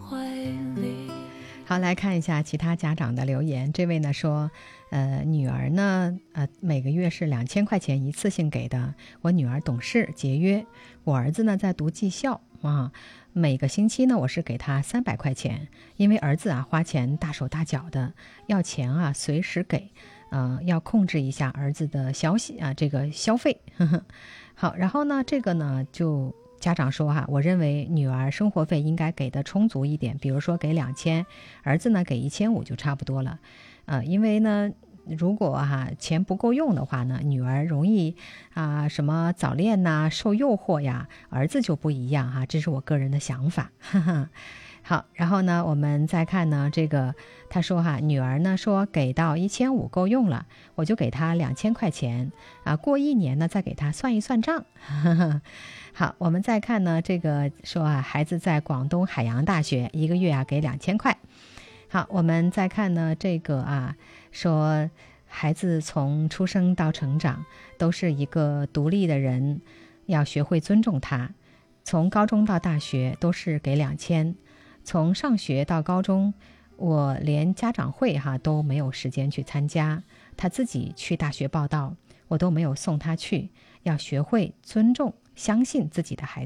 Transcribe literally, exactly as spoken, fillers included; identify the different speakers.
Speaker 1: 好，来看一下其他家长的留言。这位呢说，呃，女儿呢，呃，每个月是两千块钱一次性给的。我女儿懂事节约，我儿子呢在读技校啊，每个星期呢我是给他三百块钱，因为儿子啊花钱大手大脚的，要钱啊随时给，呃，要控制一下儿子的消息啊这个消费。呵呵。好，然后呢这个呢就。家长说哈，我认为女儿生活费应该给的充足一点，比如说给两千，儿子呢给一千五就差不多了，呃，因为呢，如果哈钱不够用的话呢，女儿容易啊什么早恋呐、受诱惑呀，儿子就不一样哈，这是我个人的想法，哈哈。好，然后呢，我们再看呢，这个他说哈，女儿呢说给到一千五够用了，我就给他两千块钱啊，过一年呢再给他算一算账。呵呵。好，我们再看呢，这个说啊，孩子在广东海洋大学，一个月啊给两千块。好，我们再看呢，这个啊说孩子从出生到成长都是一个独立的人，要学会尊重他。从高中到大学都是给两千。从上学到高中，我连家长会哈都没有时间去参加，他自己去大学报到，我都没有送他去。要学会尊重、相信自己的孩子。